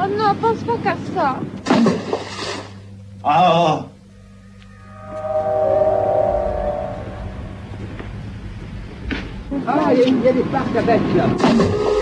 Oh no, posso fracassar. Ah! Ah, il y a des parcs à bâtir.